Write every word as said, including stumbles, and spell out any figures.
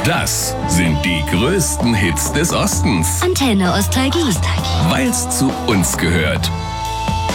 Das sind die größten Hits des Ostens. Antenne Ostalgie. Weil's zu uns gehört.